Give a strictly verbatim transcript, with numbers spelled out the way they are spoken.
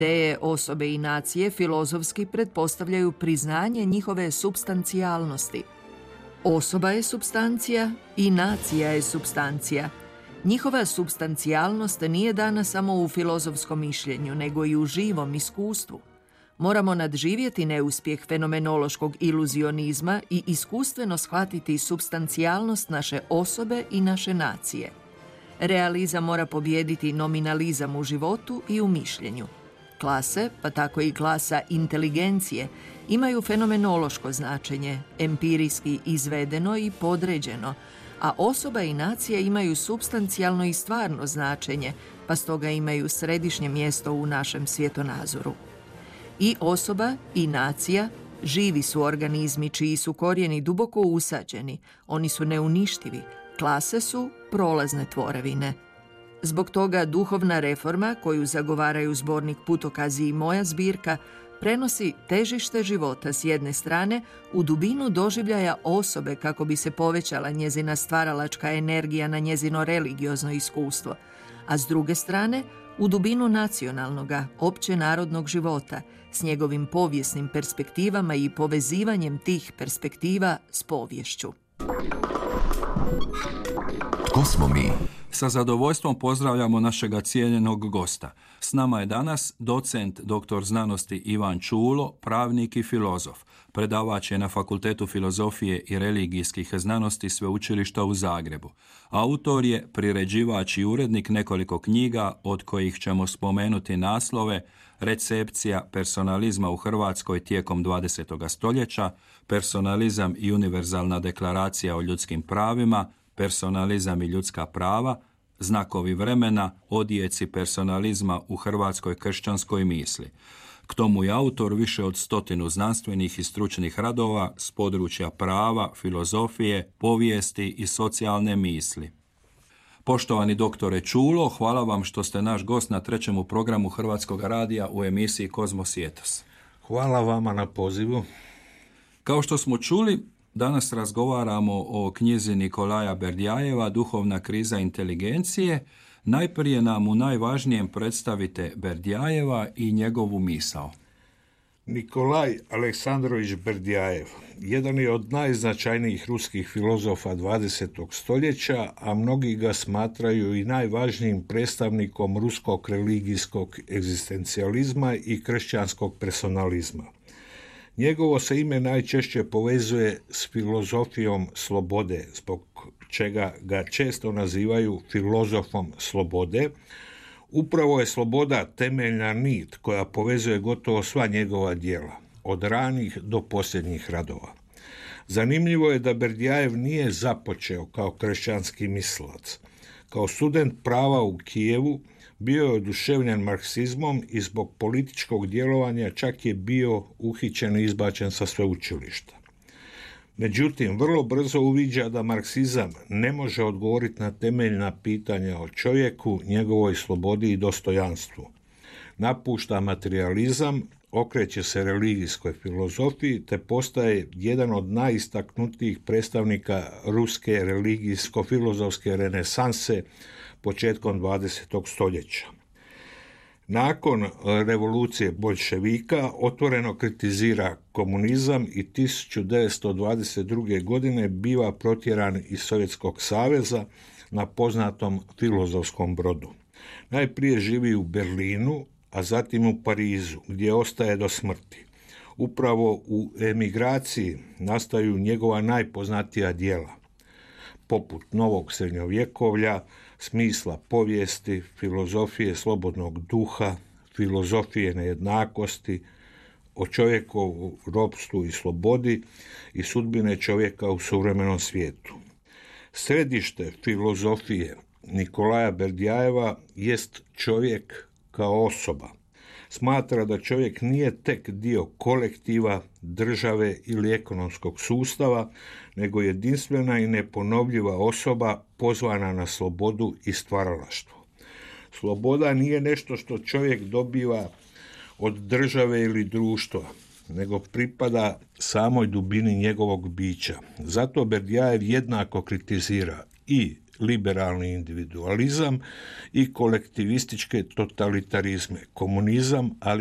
Ideje osobe i nacije filozofski pretpostavljaju priznanje njihove supstancijalnosti. Osoba je supstancija i nacija je supstancija. Njihova supstancijalnost nije dana samo u filozofskom mišljenju, nego i u živom iskustvu. Moramo nadživjeti neuspjeh fenomenološkog iluzionizma i iskustveno shvatiti supstancijalnost naše osobe i naše nacije. Realizam mora pobijediti nominalizam u životu i u mišljenju. Klase, pa tako i klasa inteligencije, imaju fenomenološko značenje, empirijski izvedeno i podređeno, a osoba i nacija imaju supstancijalno i stvarno značenje, pa stoga imaju središnje mjesto u našem svjetonazoru. I osoba i nacija živi su organizmi čiji su korijeni duboko usađeni, oni su neuništivi, klase su prolazne tvorevine. Zbog toga duhovna reforma, koju zagovaraju zbornik Putokazi i moja zbirka, prenosi težište života s jedne strane u dubinu doživljaja osobe kako bi se povećala njezina stvaralačka energija na njezino religiozno iskustvo, a s druge strane u dubinu nacionalnoga, opće narodnog života s njegovim povijesnim perspektivama i povezivanjem tih perspektiva s poviješću. Tko smo mi? Sa zadovoljstvom pozdravljamo našega cijenjenog gosta. S nama je danas docent doktor znanosti Ivan Čulo, pravnik i filozof. Predavač je na Fakultetu filozofije i religijskih znanosti Sveučilišta u Zagrebu. Autor je, priređivač i urednik nekoliko knjiga, od kojih ćemo spomenuti naslove Recepcija personalizma u Hrvatskoj tijekom dvadesetog stoljeća, Personalizam i univerzalna deklaracija o ljudskim pravima, Personalizam i ljudska prava, Znakovi vremena, odjeci personalizma u hrvatskoj kršćanskoj misli. K tomu je autor više od stotinu znanstvenih i stručnih radova s područja prava, filozofije, povijesti i socijalne misli. Poštovani doktore Čulo, hvala vam što ste naš gost na trećemu programu Hrvatskog radija u emisiji Kozmos i Etos. Hvala vama na pozivu. Kao što smo čuli, danas razgovaramo o knjizi Nikolaja Berdjajeva Duhovna kriza inteligencije. Najprije nam u najvažnijem predstavite Berdjajeva i njegovu misao. Nikolaj Aleksandrović Berdjajev jedan je od najznačajnijih ruskih filozofa dvadesetog stoljeća, a mnogi ga smatraju i najvažnijim predstavnikom ruskog religijskog egzistencijalizma i kršćanskog personalizma. Njegovo se ime najčešće povezuje s filozofijom slobode, zbog čega ga često nazivaju filozofom slobode. Upravo je sloboda temeljna nit koja povezuje gotovo sva njegova djela, od ranih do posljednjih radova. Zanimljivo je da Berdjajev nije započeo kao kršćanski mislilac. Kao student prava u Kijevu bio je oduševljen marksizmom i zbog političkog djelovanja čak je bio uhićen i izbačen sa sveučilišta. Međutim, vrlo brzo uviđa da marksizam ne može odgovoriti na temeljna pitanja o čovjeku, njegovoj slobodi i dostojanstvu. Napušta materializam, okreće se religijskoj filozofiji te postaje jedan od najistaknutijih predstavnika ruske religijsko-filozofske renesanse početkom dvadesetog stoljeća. Nakon revolucije boljševika otvoreno kritizira komunizam i tisuću devetsto dvadeset druge. godine biva protjeran iz Sovjetskog saveza na poznatom filozofskom brodu. Najprije živi u Berlinu, a zatim u Parizu, gdje ostaje do smrti. Upravo u emigraciji nastaju njegova najpoznatija djela, poput Novog srednjovjekovlja, Smisla povijesti, Filozofije slobodnog duha, Filozofije nejednakosti, O čovjekovu ropstvu i slobodi i sudbine čovjeka u suvremenom svijetu. Središte filozofije Nikolaja Berdjajeva jest čovjek kao osoba. Smatra da čovjek nije tek dio kolektiva, države ili ekonomskog sustava, nego jedinstvena i neponovljiva osoba pozvana na slobodu i stvaralaštvo. Sloboda nije nešto što čovjek dobiva od države ili društva, nego pripada samoj dubini njegovog bića. Zato Berdjajev jednako kritizira i liberalni individualizam i kolektivističke totalitarizme, komunizam, ali